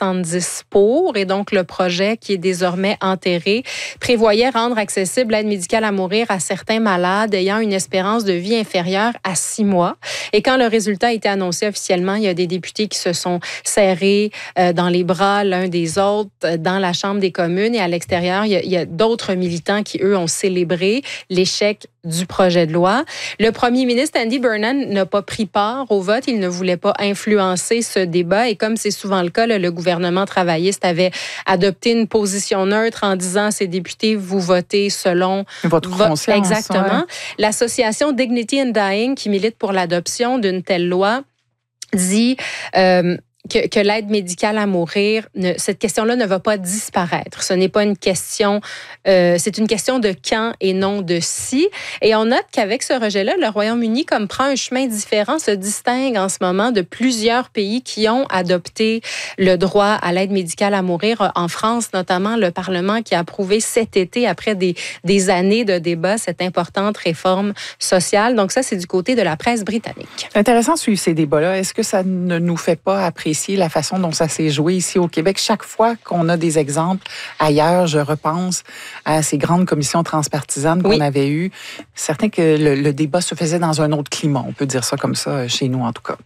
70 pour. Et donc, le projet qui est désormais enterré prévoyait rendre accessible l'aide médicale à mourir à certains malades ayant une espérance de vie inférieure à 6 mois. Et quand le résultat a été annoncé officiellement, il y a des députés qui se sont serrés dans les bras l'un des autres dans la Chambre des communes. Et à l'extérieur, il y a d'autres militants qui, eux, ont célébré l'échec du projet de loi. Le premier ministre Andy Burnham n'a pas pris part au vote. Il ne voulait pas influencer ce débat. Et comme c'est souvent le cas, le gouvernement travailliste avait adopté une position neutre en disant à ses députés, vous votez selon votre conscience. Exactement. Ouais. L'association Dignity in Dying, qui milite pour l'adoption d'une telle loi, dit que l'aide médicale à mourir, cette question-là ne va pas disparaître. Ce n'est pas une question, c'est une question de quand et non de si. Et on note qu'avec ce rejet-là, le Royaume-Uni, comme prend un chemin différent, se distingue en ce moment de plusieurs pays qui ont adopté le droit à l'aide médicale à mourir. En France, notamment, le Parlement qui a approuvé cet été, après des années de débats, cette importante réforme sociale. Donc ça, c'est du côté de la presse britannique. C'est intéressant de suivre ces débats-là. Est-ce que ça ne nous fait pas apprécier la façon dont ça s'est joué ici au Québec? Chaque fois qu'on a des exemples ailleurs, je repense à ces grandes commissions transpartisanes qu'on avait eues. Certain que le débat se faisait dans un autre climat. On peut dire ça comme ça chez nous, en tout cas.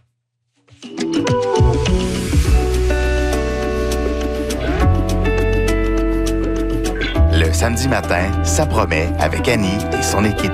Le samedi matin, ça promet avec Annie et son équipe.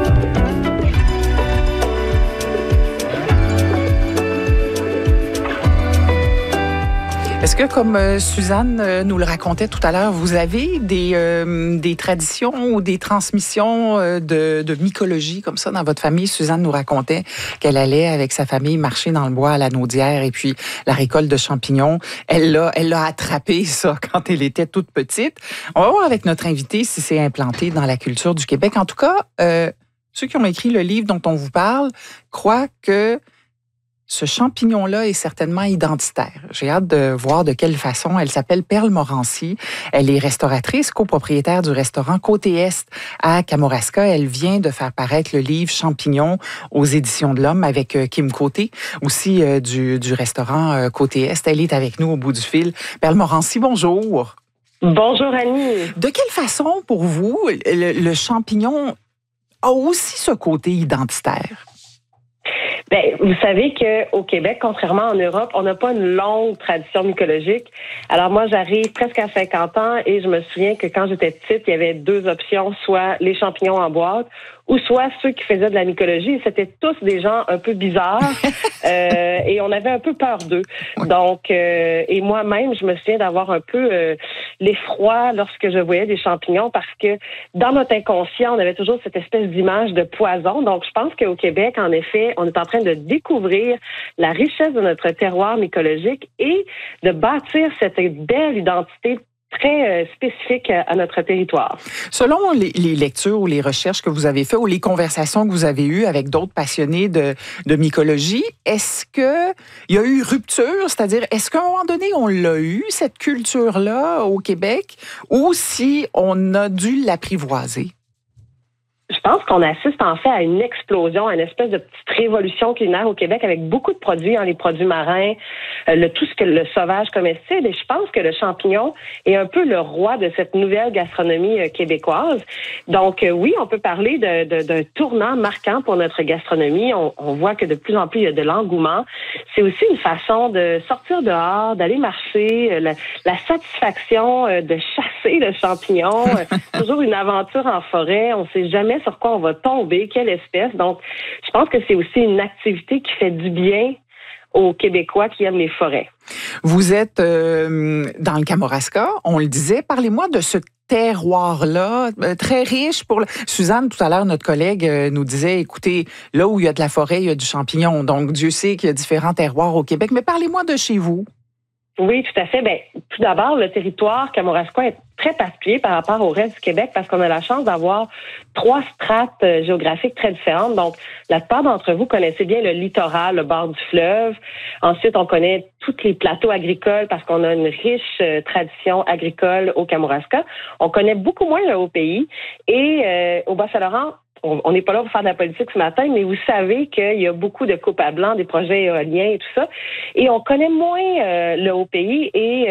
Est-ce que, comme Suzanne nous le racontait tout à l'heure, vous avez des traditions ou des transmissions de mycologie comme ça dans votre famille? Suzanne nous racontait qu'elle allait avec sa famille marcher dans le bois à la Naudière et puis la récolte de champignons, elle l'a attrapé ça quand elle était toute petite. On va voir avec notre invité si c'est implanté dans la culture du Québec. En tout cas, ceux qui ont écrit le livre dont on vous parle croient que ce champignon-là est certainement identitaire. J'ai hâte de voir de quelle façon. Elle s'appelle Perle Morancy. Elle est restauratrice, copropriétaire du restaurant Côté Est à Kamouraska. Elle vient de faire paraître le livre Champignons aux Éditions de l'Homme avec Kim Côté, aussi du restaurant Côté Est. Elle est avec nous au bout du fil. Perle Morancy, bonjour. Bonjour Annie. De quelle façon, pour vous, le champignon a aussi ce côté identitaire? Bien, vous savez qu'au Québec, contrairement en Europe, on n'a pas une longue tradition mycologique. Alors moi, j'arrive presque à 50 ans et je me souviens que quand j'étais petite, il y avait deux options, soit les champignons en boîte ou soit ceux qui faisaient de la mycologie. C'était tous des gens un peu bizarres et on avait un peu peur d'eux. Donc, et moi-même, je me souviens d'avoir un peu l'effroi lorsque je voyais des champignons parce que dans notre inconscient, on avait toujours cette espèce d'image de poison. Donc, je pense qu'au Québec, en effet, on est en train de découvrir la richesse de notre terroir mycologique et de bâtir cette belle identité très spécifique à notre territoire. Selon les lectures ou les recherches que vous avez faites ou les conversations que vous avez eues avec d'autres passionnés de mycologie, est-ce qu'il y a eu rupture? C'est-à-dire, est-ce qu'à un moment donné, on l'a eu, cette culture-là, au Québec, ou si on a dû l'apprivoiser? Je pense qu'on assiste en fait à une explosion, à une espèce de petite révolution culinaire au Québec avec beaucoup de produits, les produits marins, tout ce que le sauvage comestible. Et je pense que le champignon est un peu le roi de cette nouvelle gastronomie québécoise. Donc oui, on peut parler d'un tournant marquant pour notre gastronomie. On voit que de plus en plus il y a de l'engouement. C'est aussi une façon de sortir dehors, d'aller marcher, la satisfaction de chasser le champignon. Toujours une aventure en forêt. On ne sait jamais sur quoi on va tomber, quelle espèce. Donc, je pense que c'est aussi une activité qui fait du bien aux Québécois qui aiment les forêts. Vous êtes dans le Kamouraska, on le disait. Parlez-moi de ce terroir-là, très riche. Suzanne, tout à l'heure, notre collègue, nous disait, écoutez, là où il y a de la forêt, il y a du champignon. Donc, Dieu sait qu'il y a différents terroirs au Québec. Mais parlez-moi de chez vous. Oui, tout à fait. Bien, tout d'abord, le territoire kamouraskois est très particulier par rapport au reste du Québec parce qu'on a la chance d'avoir 3 strates géographiques très différentes. Donc, la plupart d'entre vous connaissez bien le littoral, le bord du fleuve. Ensuite, on connaît tous les plateaux agricoles parce qu'on a une riche tradition agricole au Kamouraska. On connaît beaucoup moins le Haut-Pays. Et au Bas-Saint-Laurent, on n'est pas là pour faire de la politique ce matin, mais vous savez qu'il y a beaucoup de coupes à blanc, des projets éoliens et tout ça. Et on connaît moins le Haut-Pays et